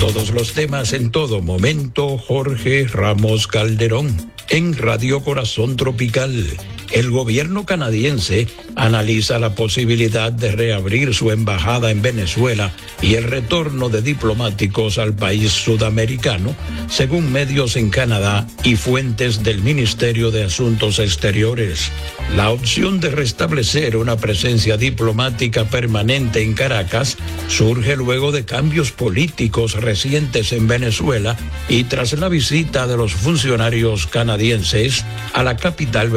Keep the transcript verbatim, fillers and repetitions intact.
Todos los temas en todo momento, Jorge Ramos Calderón. En Radio Corazón Tropical, el gobierno canadiense analiza la posibilidad de reabrir su embajada en Venezuela y el retorno de diplomáticos al país sudamericano, según medios en Canadá y fuentes del Ministerio de Asuntos Exteriores. La opción de restablecer una presencia diplomática permanente en Caracas surge luego de cambios políticos recientes en Venezuela y tras la visita de los funcionarios canadienses a la capital